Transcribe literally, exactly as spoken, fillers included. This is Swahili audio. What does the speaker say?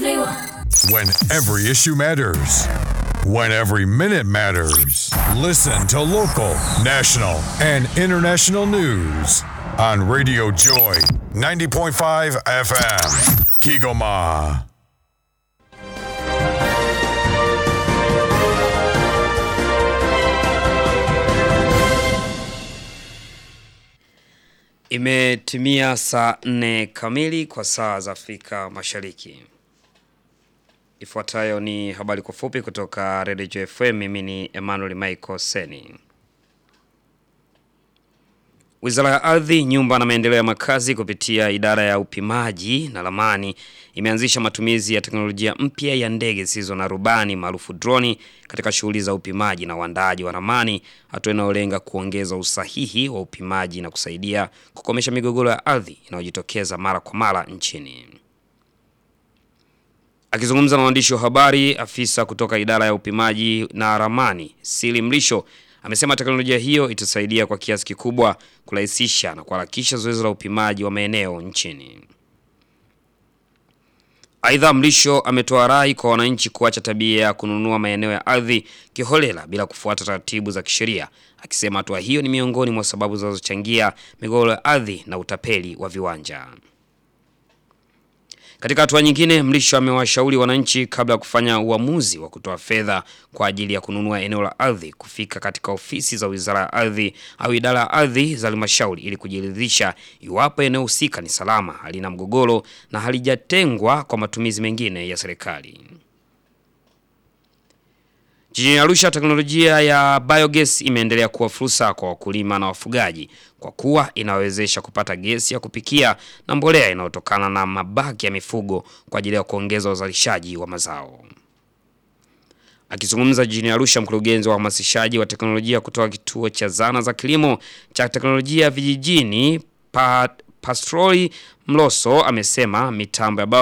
only one. When every issue matters. When every minute matters. Listen to local, national, and international news on Radio Joy ninety point five F M. Kigoma. Imetimia saa nne kamili kwa saa za Afrika Mashariki. Ifuatayo ni habari kwa fupi kutoka Radio J F M. Mimi ni Emmanuel Michael Seni. Wizara ya Ardhi, Nyumba na Maendeleo ya Makazi kupitia idara ya upimaji na ramani imeanzisha matumizi ya teknolojia mpya ya ndege zisizo na rubani maarufu droni katika shughuli za upimaji na uandaaji wa ramani, hatua inayolenga kuongeza usahihi wa upimaji na kusaidia kukomesha migogoro ya ardhi inayojitokeza mara kwa mara nchini. Akizungumza na waandishi wa habari, afisa kutoka idara ya upimaji na ramani Sili Mlisho amesema teknolojia hiyo itasaidia kwa kiasi kikubwa kurahisisha na kuharakisha zoezi la upimaji wa maeneo nchini. Aidha, Mlisho ametoa rai kwa wananchi kuacha tabia ya kununua maeneo ya ardhi kiholela bila kufuata taratibu za kisheria, akisema hatua hiyo ni miongoni mwa sababu zinazochangia migogoro ya ardhi na utapeli wa viwanja. Katika hatua nyingine, Mlisho amewashauri wananchi kabla ya kufanya uamuzi wa kutoa fedha kwa ajili ya kununua eneo la ardhi kufika katika ofisi za Wizara ya Ardhi au idara ya ardhi za halmashauri ili kujiridhisha iwapo eneo husika ni salama, halina mgogoro na halijatengwa kwa matumizi mengine ya serikali. Jijini Arusha, teknolojia ya biogas imeendelea kuwa fursa kwa wakulima na wafugaji kwa kuwa inawezesha kupata gesi ya kupikia na mbolea inayotokana na mabaki ya mifugo kwa ajili ya kuongeza uzalishaji wa mazao. Akizungumza jijini Arusha, mkurugenzi wa uhamasishaji wa teknolojia kutoka kituo cha zana za kilimo cha teknolojia vijijini pa, Pastroi Mloso amesema mitambo ya